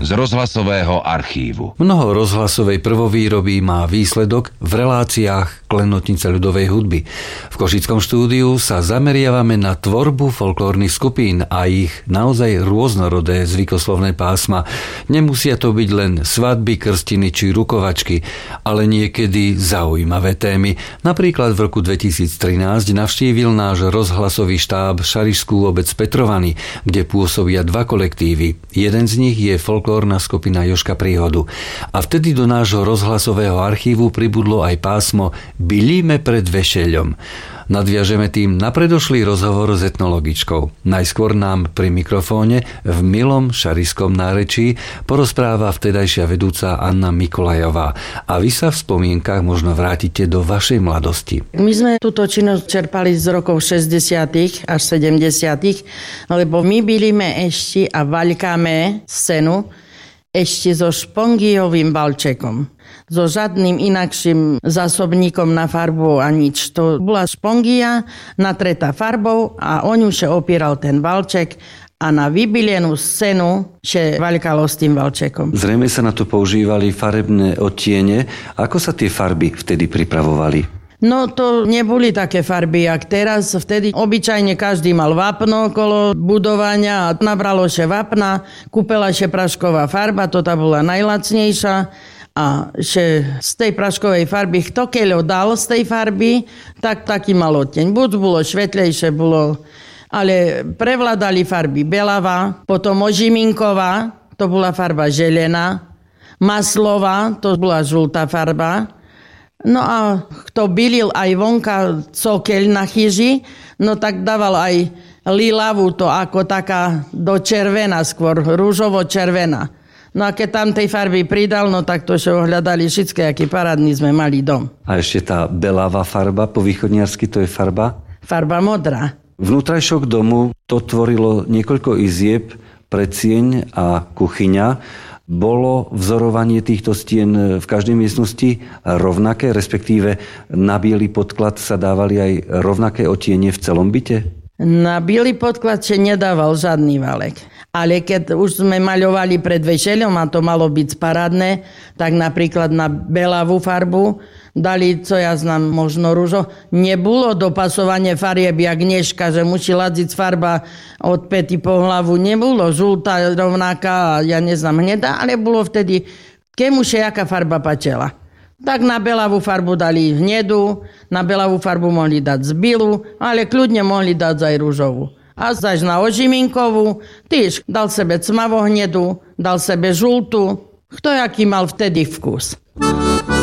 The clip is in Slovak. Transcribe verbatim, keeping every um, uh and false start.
z rozhlasového archívu. Mnoho rozhlasovej prvovýroby má výsledok v reláciách Klenotnice ľudovej hudby. V Košickom štúdiu sa zameriavame na tvorbu folklórnych skupín a ich naozaj rôznorodé zvykoslovné pásma. Nemusia to byť len svadby, krstiny či rukovačky, ale niekedy zaujímavé témy. Napríklad v roku dvetisíctrinásť navštívil náš rozhlasový štáb Šarišskú obec Petrovany, kde pôsobia dva kolektívy. Jeden z nich je folklórna skupina Jožka Príhodu. A vtedy do nášho rozhlasového archívu pribudlo aj pásmo Bylíme pred vešeľom. Nadviažeme tým na predošlý rozhovor s etnologičkou. Najskôr nám pri mikrofóne v milom šarišskom nárečí porozpráva vtedajšia vedúca Anna Mikolajová. A vy sa v spomienkach možno vrátite do vašej mladosti. My sme túto činnosť čerpali z rokov šesťdesiatych až sedemdesiatych, lebo my bylíme ešte a vaľkáme scénu ešte so špongiovým valčekom. So žiadnym inakším zásobníkom na farbu a nič. To bola špongia natretá farbou a o ňu sa opieral ten valček a na vybilenú scénu sa vaľkalo s tým valčekom. Zrejme sa na to používali farebné odtiene. Ako sa tie farby vtedy pripravovali? No to neboli také farby, jak teraz. Vtedy obyčajne každý mal vápno okolo budovania a nabralo sa vápna, kúpela sa prašková farba, to tá bola najlacnejšia. A že z tej praškovej farby, kto keľo dal z tej farby, tak taký mal odteň. Buď bolo svetlejšie, bolo, ale prevládali farby belava, potom ožiminková, to bola farba želená, maslová, to bola žltá farba. No a kto bylil aj vonka cokeľ na chyži, no tak dával aj lilavú, to ako taká do červená skôr, rúžovo-červená. No a keď tam tej farby pridal, no tak to sa ohľadali všetké, aký parádny sme mali dom. A ešte tá belavá farba, po východniarsky to je farba? Farba modrá. Vnútrajšok domu to tvorilo niekoľko izieb, predsieň a kuchyňa. Bolo vzorovanie týchto stien v každej miestnosti rovnaké, respektíve na biely podklad sa dávali aj rovnaké odtiene v celom byte? Na biely podklad sa nedával žiadny valek. Ale keď už sme maľovali pred vešeľom a to malo byť parádne, tak napríklad na belavú farbu dali, co ja znam, možno rúžo. Nebolo dopasovanie farieb jak dneška, že musí ladziť farba od päty po hlavu. Nebolo žltá rovnaká, ja neznám hnedá, ale bolo vtedy, kemu sa jaká farba pačela. Tak na belavú farbu dali hnedu, na belavú farbu mohli dať zbilu, ale kľudne mohli dať aj rúžovú. A zaž na ožiminkovú, týž dal sebe cmavo hnedu, dal sebe žltú. Kto jaký mal vtedy vkus.